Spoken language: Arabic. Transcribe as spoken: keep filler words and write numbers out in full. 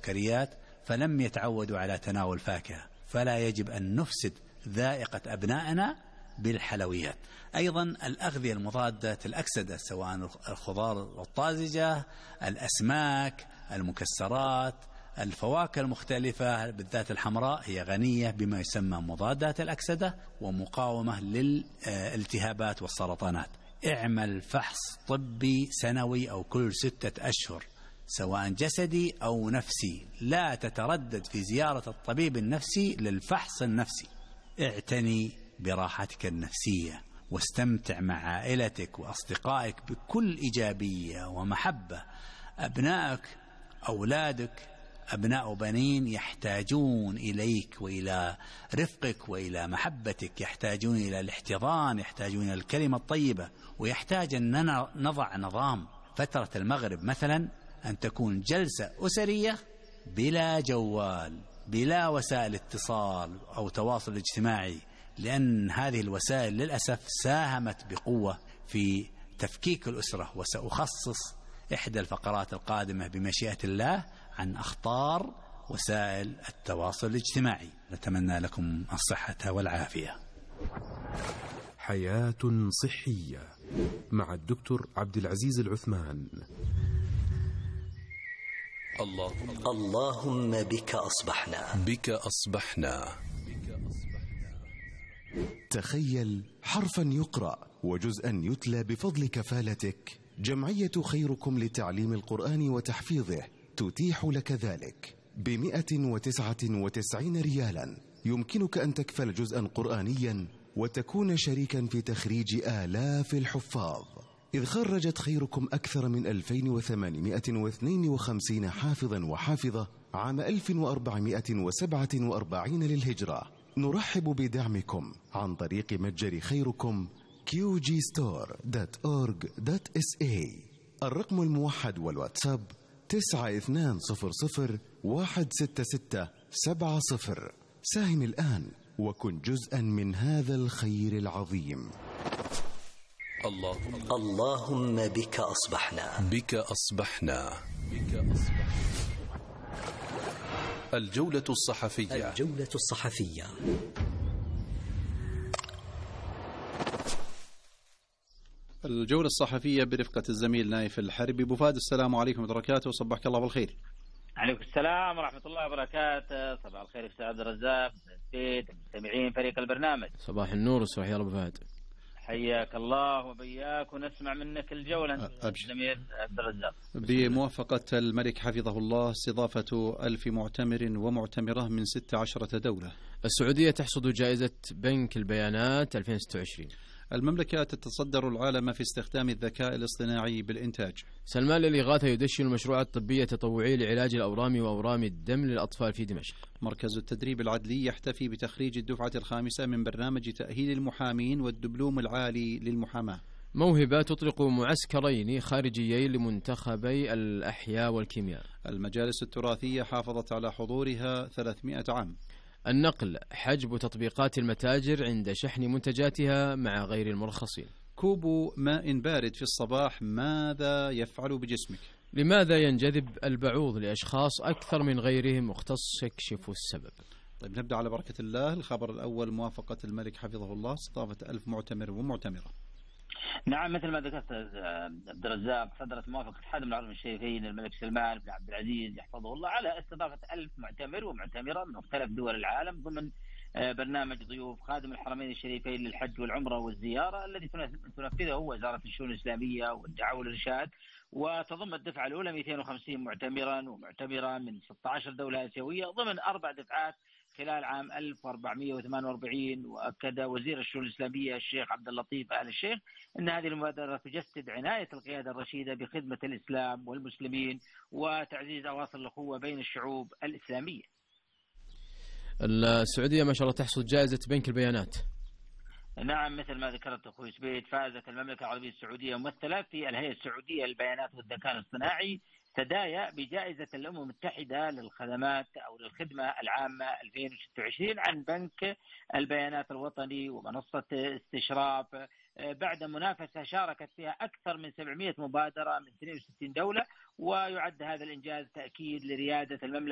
السكريات فلم يتعودوا على تناول فاكهة، فلا يجب أن نفسد ذائقة أبنائنا بالحلويات. أيضا الأغذية المضادة الأكسدة سواء الخضار الطازجة، الأسماك، المكسرات، الفواكه المختلفة بالذات الحمراء هي غنية بما يسمى مضادات الأكسدة ومقاومة للالتهابات والسرطانات. اعمل فحص طبي سنوي أو كل ستة أشهر سواء جسدي أو نفسي، لا تتردد في زيارة الطبيب النفسي للفحص النفسي. اعتني براحتك النفسية واستمتع مع عائلتك وأصدقائك بكل إيجابية ومحبة. أبنائك أولادك أبناء بنين يحتاجون إليك وإلى رفقك وإلى محبتك، يحتاجون إلى الاحتضان، يحتاجون إلى الكلمة الطيبة، ويحتاج أن نضع نظام. فترة المغرب مثلا أن تكون جلسة أسرية بلا جوال، بلا وسائل اتصال أو تواصل اجتماعي، لأن هذه الوسائل للأسف ساهمت بقوة في تفكيك الأسرة. وسأخصص إحدى الفقرات القادمة بمشيئة الله عن أخطار وسائل التواصل الاجتماعي. نتمنى لكم الصحة والعافية. حياة صحية مع الدكتور عبد العزيز العثمان. اللهم اللهم بك أصبحنا بك أصبحنا. تخيل حرفا يقرأ وجزءا يتلى بفضل كفالتك. جمعية خيركم لتعليم القرآن وتحفيظه تتيح لك ذلك بمئة وتسعة وتسعين ريالا. يمكنك أن تكفل جزءا قرآنيا وتكون شريكا في تخريج آلاف الحفاظ، إذ خرجت خيركم أكثر من ألفين وثمانمئة واثنين وخمسين حافظا وحافظة عام ألف وأربعمئة وسبعة وأربعين للهجرة. نرحب بدعمكم عن طريق متجر خيركم كيو جي ستور دوت أورج دوت إس إيه. الرقم الموحد والواتساب تسعة اثنان صفر صفر واحد ستة ستة سبعة صفر. ساهم الآن وكن جزءا من هذا الخير العظيم. اللهم اللهم بك أصبحنا بك أصبحنا بك أصبحنا. الجولة الصحفية الجولة الصحفية. الجولة الصحفية برفقة الزميل نايف الحربي. أبو فهد، السلام عليكم ورحمة الله وبركاته، وصبحك الله بالخير. عليكم السلام ورحمة الله وبركاته. صباح الخير أستاذ عبد الرزاق، البيت، المستمعين، فريق البرنامج. صباح النور والصباح يا أبو فهد. حياك الله وبياك، ونسمع منك الجولة زميل عبد الرزاق. بموافقة الملك حفظه الله استضافة ألف معتمر ومعتمرة من ستة عشرة دولة. السعودية تحصد جائزة بنك البيانات ألفين وستة وعشرين. المملكة تتصدر العالم في استخدام الذكاء الاصطناعي بالإنتاج. سلمان للإغاثة يدشن المشروعات الطبية التطوعية لعلاج الأورام وأورام الدم للأطفال في دمشق. مركز التدريب العدلي يحتفي بتخريج الدفعة الخامسة من برنامج تأهيل المحامين والدبلوم العالي للمحاماة. موهبة تطلق معسكرين خارجيين لمنتخبي الأحياء والكيمياء. المجالس التراثية حافظت على حضورها ثلاثمئة عام. النقل حجب تطبيقات المتاجر عند شحن منتجاتها مع غير المرخصين. كوب ماء بارد في الصباح ماذا يفعل بجسمك؟ لماذا ينجذب البعوض لأشخاص أكثر من غيرهم؟ مختص يكشف السبب. طيب نبدأ على بركة الله. الخبر الأول، موافقة الملك حفظه الله استضافة ألف معتمر ومعتمرة. نعم، مثل ما ذكرت عبد الرزاق، صدرت موافقة خادم العرب الشريفين الملك سلمان بن عبد العزيز يحفظه الله على استضافة ألف معتمر ومعتمرة من مختلف دول العالم ضمن برنامج ضيوف خادم الحرمين الشريفين للحج والعمرة والزيارة الذي تنفذه وزارة الشؤون الإسلامية والدعوة والإرشاد، وتضم الدفعة الأولى مئتين وخمسين معتمرا ومعتمرة من ستة عشر دولة آسيوية ضمن أربع دفعات خلال عام ألف وأربعمئة وثمانية وأربعين. وأكد وزير الشؤون الإسلامية الشيخ عبد اللطيف آل الشيخ أن هذه المبادرة تجسد عناية القيادة الرشيدة بخدمة الإسلام والمسلمين وتعزيز أواصر الأخوة بين الشعوب الإسلامية. السعودية ما شاء الله تحصد جائزة بنك البيانات. نعم، مثل ما ذكرت أخوي سبيت، فازت المملكة العربية السعودية ممثلة في الهيئة السعودية للبيانات والذكاء الاصطناعي تدايا بجائزة الأمم المتحدة للخدمات أو للخدمة العامة ألفين وستة وعشرين عن بنك البيانات الوطني ومنصة استشراف، بعد منافسة شاركت فيها أكثر من سبعمئة مبادرة من اثنين وستين دولة. ويعد هذا الإنجاز تأكيد لريادة المملكة